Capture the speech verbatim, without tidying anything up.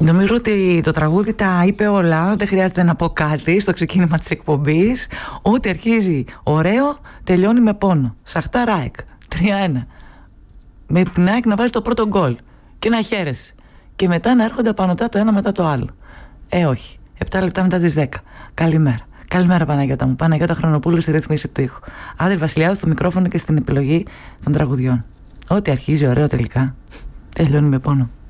Νομίζω ότι το τραγούδι τα είπε όλα, δεν χρειάζεται να πω κάτι στο ξεκίνημα της εκπομπής. Ό,τι αρχίζει ωραίο, τελειώνει με πόνο. Σαχτάρ ΑΕΚ, τρία ένα. Με την ΑΕΚ να βάζει το πρώτο γκολ και να χαίρεσαι. Και μετά να έρχονται απανωτά το ένα μετά το άλλο. Ε, όχι. Επτά λεπτά μετά τις δέκα. Καλημέρα. Καλημέρα, Παναγιώτα μου. Παναγιώτα Χρονοπούλου στη ρύθμιση του ήχου. Άδρη Βασιλιάδου στο μικρόφωνο και στην επιλογή των τραγουδιών. Ό,τι αρχίζει ωραίο τελικά, τελειώνει με πόνο.